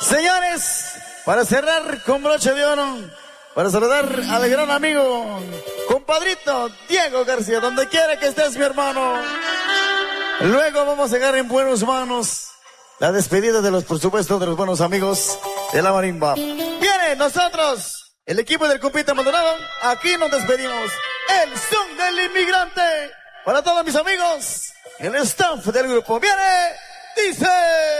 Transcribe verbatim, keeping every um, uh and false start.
Señores, para cerrar con broche de oro, para saludar al gran amigo, compadrito Diego García, donde quiera que estés, mi hermano. Luego vamos a llegar en buenas manos la despedida de los, por supuesto, de los buenos amigos de la marimba. Viene nosotros, el equipo del compita Maldonado, aquí nos despedimos. El son del inmigrante, para todos mis amigos, el staff del grupo. Viene, dice...